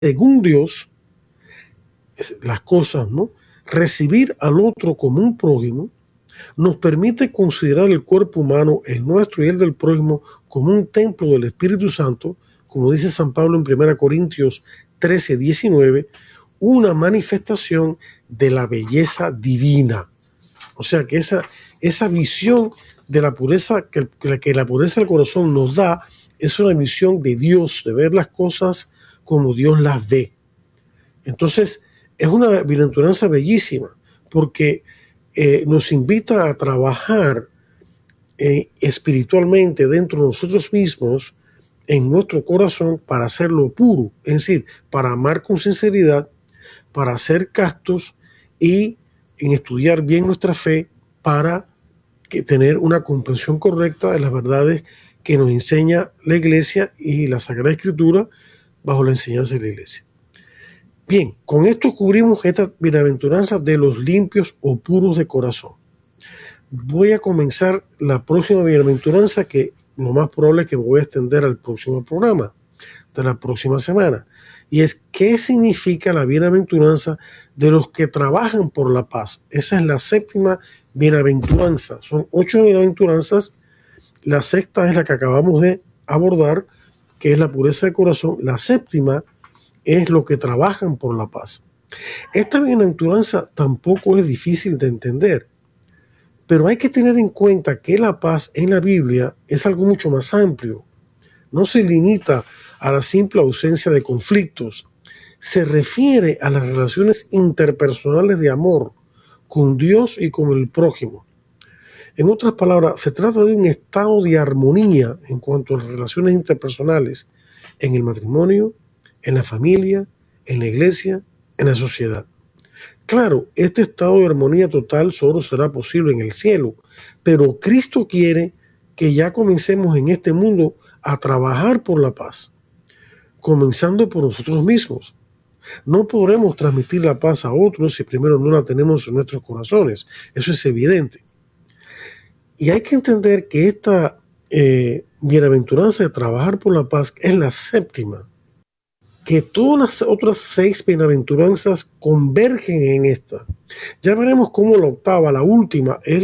según Dios, las cosas, ¿no? Recibir al otro como un prójimo nos permite considerar el cuerpo humano, el nuestro y el del prójimo, como un templo del Espíritu Santo, como dice San Pablo en 1 Corintios 13:19, una manifestación de la belleza divina. O sea que esa visión de la pureza que la pureza del corazón nos da es una visión de Dios, de ver las cosas como Dios las ve. Entonces, es una bienaventuranza bellísima porque nos invita a trabajar espiritualmente dentro de nosotros mismos, en nuestro corazón, para hacerlo puro, es decir, para amar con sinceridad, para ser castos y en estudiar bien nuestra fe para tener una comprensión correcta de las verdades que nos enseña la Iglesia y la Sagrada Escritura bajo la enseñanza de la Iglesia. Bien, con esto cubrimos esta bienaventuranza de los limpios o puros de corazón. Voy a comenzar la próxima bienaventuranza, que lo más probable es que me voy a extender al próximo programa de la próxima semana. Y es, ¿qué significa la bienaventuranza de los que trabajan por la paz? Esa es la séptima bienaventuranza. Son 8 bienaventuranzas. La sexta es la que acabamos de abordar, que es la pureza de corazón. La séptima es los que trabajan por la paz. Esta bienaventuranza tampoco es difícil de entender, pero hay que tener en cuenta que la paz en la Biblia es algo mucho más amplio. No se limita a la simple ausencia de conflictos. Se refiere a las relaciones interpersonales de amor con Dios y con el prójimo. En otras palabras, se trata de un estado de armonía en cuanto a las relaciones interpersonales en el matrimonio, en la familia, en la iglesia, en la sociedad. Claro, este estado de armonía total solo será posible en el cielo, pero Cristo quiere que ya comencemos en este mundo a trabajar por la paz, comenzando por nosotros mismos. No podremos transmitir la paz a otros si primero no la tenemos en nuestros corazones. Eso es evidente. Y hay que entender que esta bienaventuranza de trabajar por la paz es la séptima, que todas las otras 6 bienaventuranzas convergen en esta. Ya veremos cómo la octava, la última, es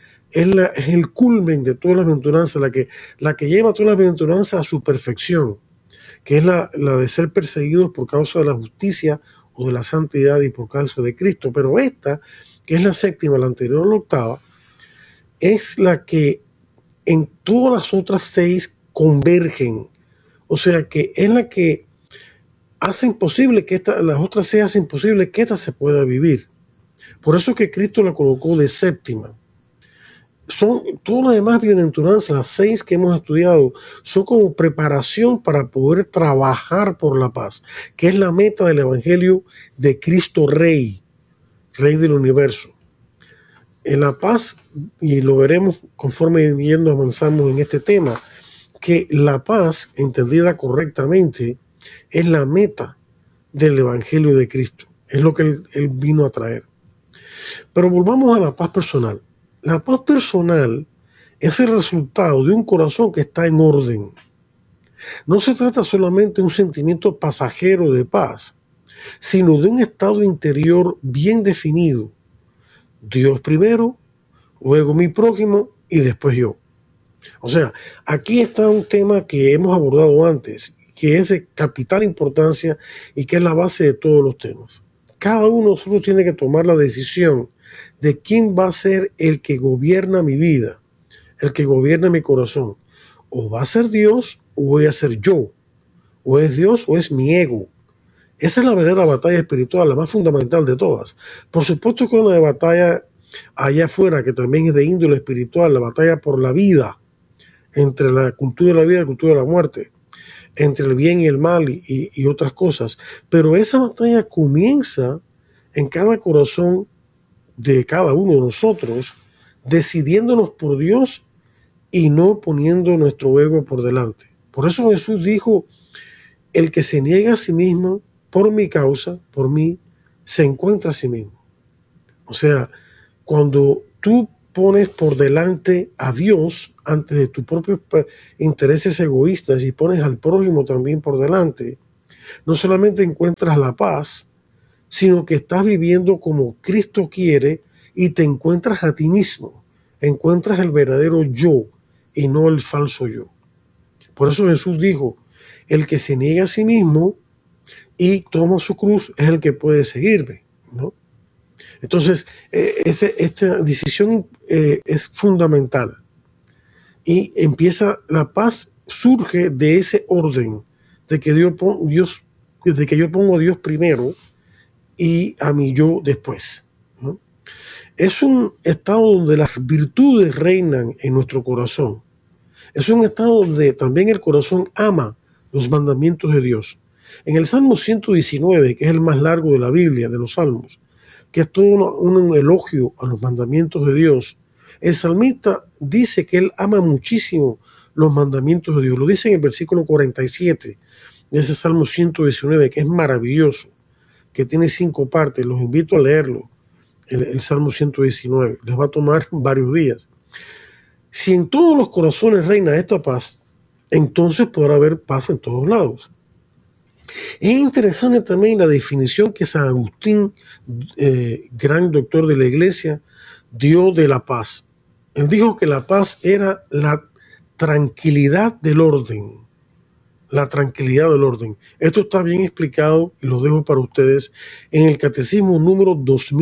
el culmen de todas las bienaventuranzas, la que lleva a todas las bienaventuranzas a su perfección, que es la de ser perseguidos por causa de la justicia o de la santidad y por causa de Cristo. Pero esta, que es la séptima, la anterior a la octava, es la que en todas las otras 6 convergen. O sea que es la que hacen posible que las otras 6 hacen posible que esta se pueda vivir. Por eso es que Cristo la colocó de séptima. Son todas las demás bienaventuranzas, las 6 que hemos estudiado, son como preparación para poder trabajar por la paz, que es la meta del Evangelio de Cristo Rey, Rey del universo. En la paz, y lo veremos conforme avanzamos en este tema, que la paz, entendida correctamente, es la meta del Evangelio de Cristo. Es lo que él vino a traer. Pero volvamos a la paz personal. La paz personal es el resultado de un corazón que está en orden. No se trata solamente de un sentimiento pasajero de paz, sino de un estado interior bien definido. Dios primero, luego mi prójimo y después yo. O sea, aquí está un tema que hemos abordado antes, que es de capital importancia y que es la base de todos los temas. Cada uno de nosotros tiene que tomar la decisión de quién va a ser el que gobierna mi vida, el que gobierna mi corazón. O va a ser Dios o voy a ser yo. O es Dios o es mi ego. Esa es la verdadera batalla espiritual, la más fundamental de todas. Por supuesto que una batalla allá afuera, que también es de índole espiritual, la batalla por la vida, entre la cultura de la vida y la cultura de la muerte, entre el bien y el mal y otras cosas. Pero esa batalla comienza en cada corazón de cada uno de nosotros, decidiéndonos por Dios y no poniendo nuestro ego por delante. Por eso Jesús dijo, el que se niega a sí mismo por mi causa, por mí, se encuentra a sí mismo. O sea, cuando tú pones por delante a Dios antes de tus propios intereses egoístas y pones al prójimo también por delante, no solamente encuentras la paz, sino que estás viviendo como Cristo quiere y te encuentras a ti mismo, encuentras el verdadero yo y no el falso yo. Por eso Jesús dijo, el que se niega a sí mismo y toma su cruz es el que puede seguirme, ¿no? Entonces, esta decisión es fundamental. Y empieza, la paz surge de ese orden, de que desde que yo pongo a Dios primero y a mi yo después, ¿no? Es un estado donde las virtudes reinan en nuestro corazón. Es un estado donde también el corazón ama los mandamientos de Dios. En el Salmo 119, que es el más largo de la Biblia, de los Salmos, que es todo un elogio a los mandamientos de Dios, el salmista dice que él ama muchísimo los mandamientos de Dios. Lo dice en el versículo 47 de ese Salmo 119, que es maravilloso, que tiene 5 partes. Los invito a leerlo, el Salmo 119. Les va a tomar varios días. Si en todos los corazones reina esta paz, entonces podrá haber paz en todos lados. Es interesante también la definición que San Agustín, gran doctor de la Iglesia, dio de la paz. Él dijo que la paz era la tranquilidad del orden. La tranquilidad del orden. Esto está bien explicado y lo dejo para ustedes en el Catecismo número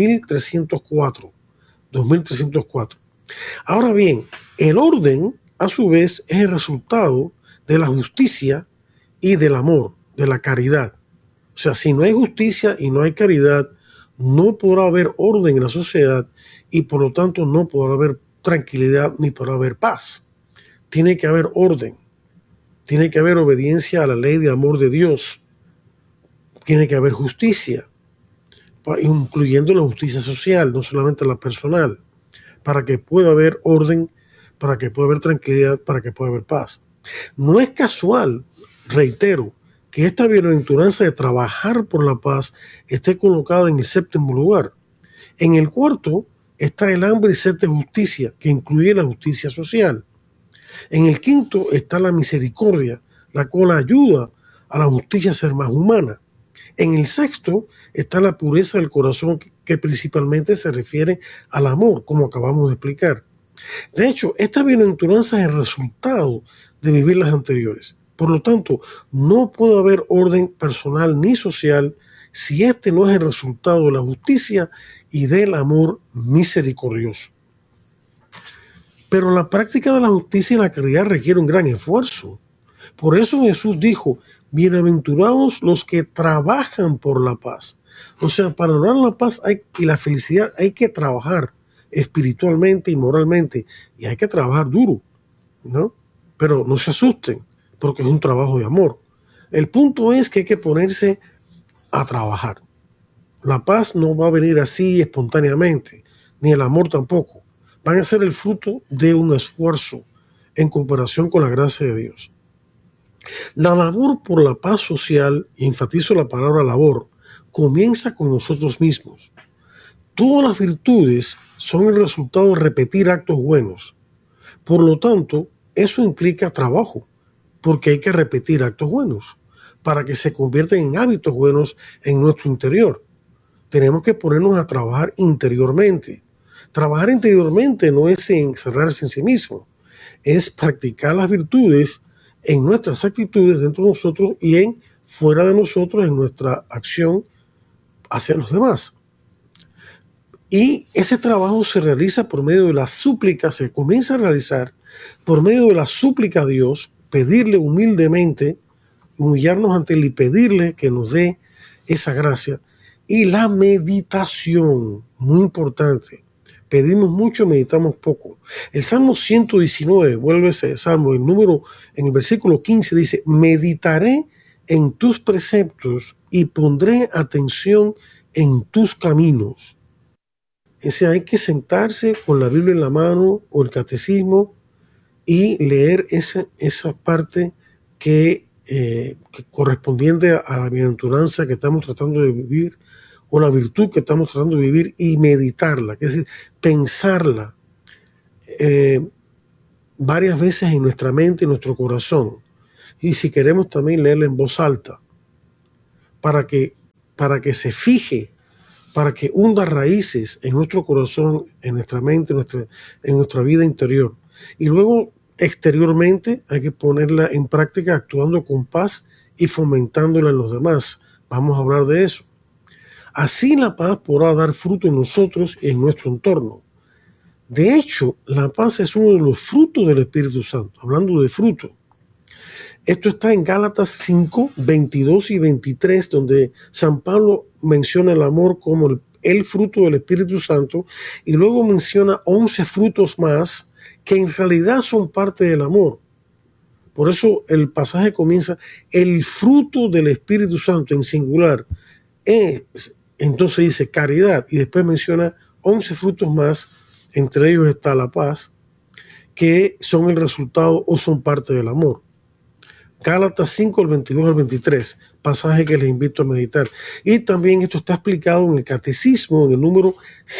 2304. 2304. Ahora bien, el orden, a su vez, es el resultado de la justicia y del amor, de la caridad. O sea, si no hay justicia y no hay caridad, no podrá haber orden en la sociedad y por lo tanto no podrá haber tranquilidad ni podrá haber paz. Tiene que haber orden, tiene que haber obediencia a la ley de amor de Dios, tiene que haber justicia, incluyendo la justicia social, no solamente la personal, para que pueda haber orden, para que pueda haber tranquilidad, para que pueda haber paz. No es casual, reitero, que esta bienaventuranza de trabajar por la paz esté colocada en el 7º lugar. En el 4º está el hambre y sed de justicia, que incluye la justicia social. En el 5º está la misericordia, la cual ayuda a la justicia a ser más humana. En el 6º está la pureza del corazón, que principalmente se refiere al amor, como acabamos de explicar. De hecho, esta bienaventuranza es el resultado de vivir las anteriores. Por lo tanto, no puede haber orden personal ni social si este no es el resultado de la justicia y del amor misericordioso. Pero la práctica de la justicia y la caridad requiere un gran esfuerzo. Por eso Jesús dijo, bienaventurados los que trabajan por la paz. O sea, para lograr la paz y la felicidad hay que trabajar espiritualmente y moralmente, y hay que trabajar duro, ¿no? Pero no se asusten, porque es un trabajo de amor. El punto es que hay que ponerse a trabajar. La paz no va a venir así espontáneamente, ni el amor tampoco. Van a ser el fruto de un esfuerzo en cooperación con la gracia de Dios. La labor por la paz social, y enfatizo la palabra labor, comienza con nosotros mismos. Todas las virtudes son el resultado de repetir actos buenos. Por lo tanto, eso implica trabajo, porque hay que repetir actos buenos para que se conviertan en hábitos buenos en nuestro interior. Tenemos que ponernos a trabajar interiormente. Trabajar interiormente no es encerrarse en sí mismo, es practicar las virtudes en nuestras actitudes dentro de nosotros y fuera de nosotros en nuestra acción hacia los demás. Y ese trabajo se realiza por medio de la súplica, se comienza a realizar por medio de la súplica a Dios, pedirle humildemente, humillarnos ante Él y pedirle que nos dé esa gracia. Y la meditación, muy importante. Pedimos mucho, meditamos poco. El Salmo 119, vuelve ese Salmo, en el versículo 15 dice, meditaré en tus preceptos y pondré atención en tus caminos. Hay que sentarse con la Biblia en la mano o el catecismo y leer esa parte que correspondiente a la bienaventuranza que estamos tratando de vivir o la virtud que estamos tratando de vivir y meditarla, es decir, pensarla varias veces en nuestra mente y nuestro corazón. Y si queremos también leerla en voz alta. para que, para que se fije, para que hunda raíces en nuestro corazón, en nuestra mente, en nuestra vida interior. Y luego, exteriormente, hay que ponerla en práctica actuando con paz y fomentándola en los demás. Vamos a hablar de eso. Así la paz podrá dar fruto en nosotros y en nuestro entorno. De hecho, la paz es uno de los frutos del Espíritu Santo. Hablando de fruto, esto está en Gálatas 5, 22 y 23, donde San Pablo menciona el amor como el fruto del Espíritu Santo, y luego menciona 11 frutos más que en realidad son parte del amor. Por eso el pasaje comienza: el fruto del Espíritu Santo en singular. Entonces dice caridad, y después menciona 11 frutos más, entre ellos está la paz, que son el resultado o son parte del amor. Gálatas 5, el 22 al 23, pasaje que les invito a meditar. Y también esto está explicado en el Catecismo, en el número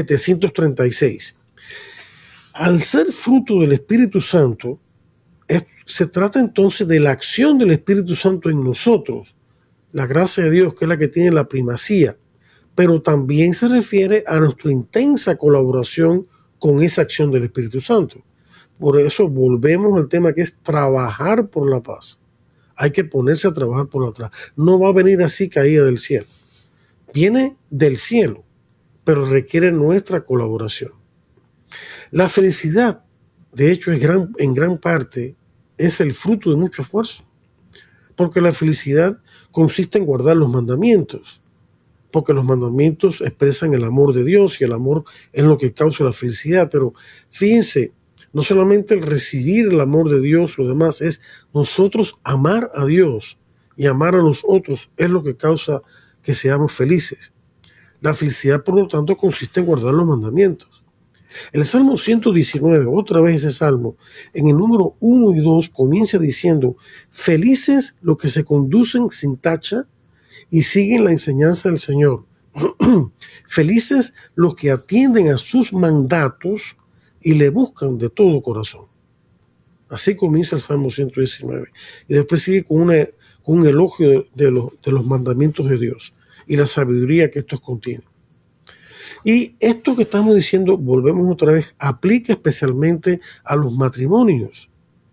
736. Al ser fruto del Espíritu Santo, se trata entonces de la acción del Espíritu Santo en nosotros, la gracia de Dios, que es la que tiene la primacía, pero también se refiere a nuestra intensa colaboración con esa acción del Espíritu Santo. Por eso volvemos al tema que es trabajar por la paz. Hay que ponerse a trabajar por la paz. No va a venir así caída del cielo. Viene del cielo, pero requiere nuestra colaboración. La felicidad, de hecho, en gran parte es el fruto de mucho esfuerzo, porque la felicidad consiste en guardar los mandamientos, porque los mandamientos expresan el amor de Dios y el amor es lo que causa la felicidad. Pero fíjense, no solamente el recibir el amor de Dios, lo demás es nosotros amar a Dios y amar a los otros es lo que causa que seamos felices. La felicidad, por lo tanto, consiste en guardar los mandamientos. El Salmo 119, otra vez ese salmo, en el número 1 y 2 comienza diciendo: felices los que se conducen sin tacha y siguen la enseñanza del Señor. Felices los que atienden a sus mandatos y le buscan de todo corazón. Así comienza el Salmo 119. Y después sigue con un elogio de los mandamientos de Dios y la sabiduría que estos contienen. Y esto que estamos diciendo, volvemos otra vez, aplica especialmente a los matrimonios.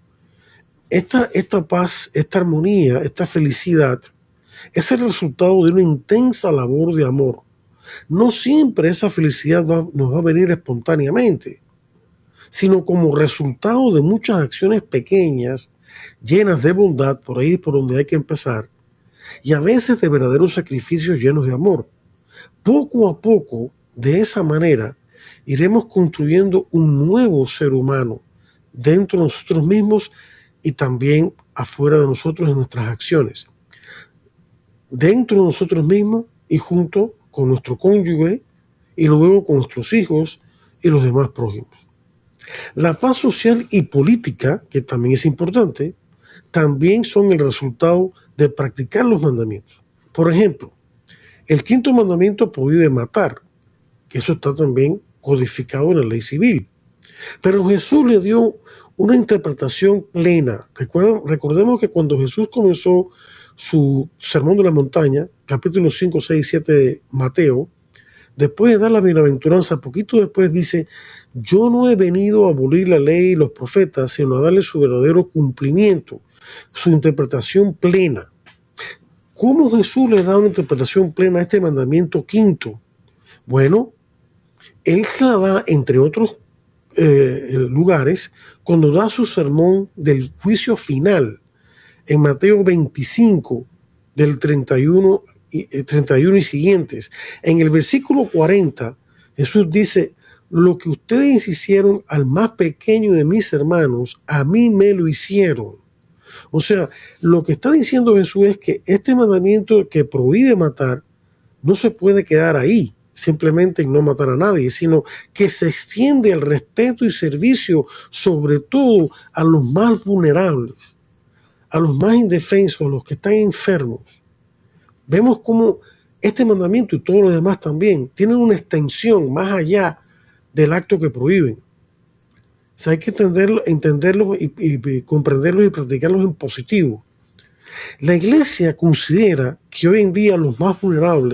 Esta paz, esta armonía, esta felicidad es el resultado de una intensa labor de amor. No siempre esa felicidad nos va a venir espontáneamente, sino como resultado de muchas acciones pequeñas, llenas de bondad, por ahí por donde hay que empezar, y a veces de verdaderos sacrificios llenos de amor. Poco a poco, de esa manera, iremos construyendo un nuevo ser humano dentro de nosotros mismos y también afuera de nosotros en nuestras acciones. Dentro de nosotros mismos y junto con nuestro cónyuge y luego con nuestros hijos y los demás prójimos. La paz social y política, que también es importante, también son el resultado de practicar los mandamientos. Por ejemplo, el 5.º mandamiento prohíbe matar, que eso está también codificado en la ley civil. Pero Jesús le dio una interpretación plena. Recordemos que cuando Jesús comenzó su sermón de la montaña, capítulo 5, 6 y 7 de Mateo, después de dar la bienaventuranza, poquito después dice: yo no he venido a abolir la ley y los profetas, sino a darle su verdadero cumplimiento, su interpretación plena. ¿Cómo Jesús le da una interpretación plena a este mandamiento 5.? Bueno, él se la da, entre otros lugares, cuando da su sermón del juicio final, en Mateo 25, del 31 y siguientes. En el versículo 40, Jesús dice: lo que ustedes hicieron al más pequeño de mis hermanos, a mí me lo hicieron. O sea, lo que está diciendo Jesús es que este mandamiento que prohíbe matar no se puede quedar ahí, simplemente en no matar a nadie, sino que se extiende el respeto y servicio, sobre todo a los más vulnerables, a los más indefensos, a los que están enfermos. Vemos cómo este mandamiento y todo lo demás también tienen una extensión más allá del acto que prohíben. O sea, hay que entenderlos y comprenderlos y practicarlos en positivo. La iglesia considera que hoy en día los más vulnerables